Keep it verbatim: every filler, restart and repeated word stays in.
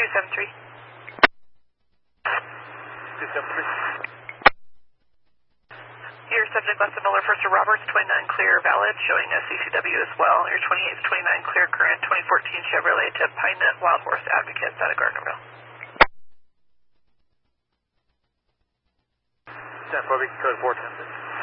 two seven three. two seven three. Your subject Lesson Miller, First to Roberts, twenty-nine clear, valid, showing a C C W as well. Your twenty-eight to twenty-nine clear, current, twenty fourteen Chevrolet to Pine Nut Wild Horse Advocates out of Gardnerville. San Francisco, code four ten six.